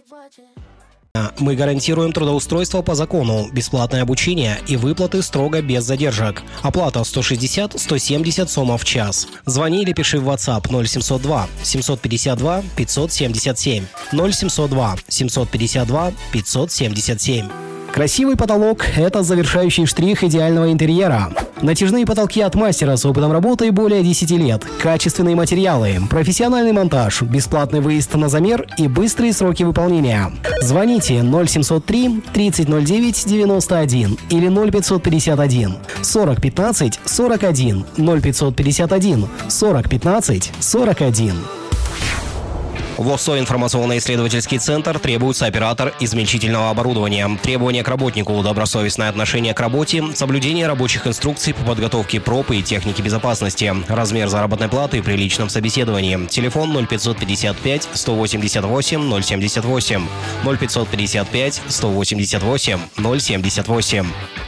Мы гарантируем трудоустройство по закону, бесплатное обучение и выплаты строго без задержек. Оплата 160-170 сомов в час. Звони или пиши в WhatsApp 0702 752 577 0702 752 577. Красивый потолок – это завершающий штрих идеального интерьера. Натяжные потолки от мастера с опытом работы более 10 лет, качественные материалы, профессиональный монтаж, бесплатный выезд на замер и быстрые сроки выполнения. Звоните 0703 3009 91 или 0551 40 15 41 0551 40 15 41. ВОСО информационно-исследовательский центр требуется оператор измельчительного оборудования. Требования к работнику, добросовестное отношение к работе, соблюдение рабочих инструкций по подготовке проб и техники безопасности, размер заработной платы при личном собеседовании. Телефон 0555 188 078 0555 188 078.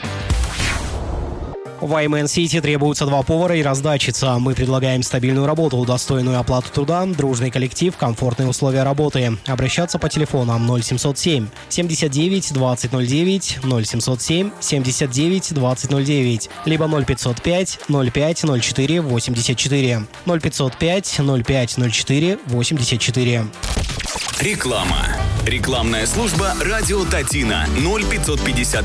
В Аймен Сити требуются 2 повара и раздатчица. Мы предлагаем стабильную работу, достойную оплату труда, дружный коллектив, комфортные условия работы. Обращаться по телефонам 0707 79 2009, 0707 79 2009, либо 0505 05 04 84, 0505 05 04 84. Реклама. Рекламная служба «Радио Татина» 0555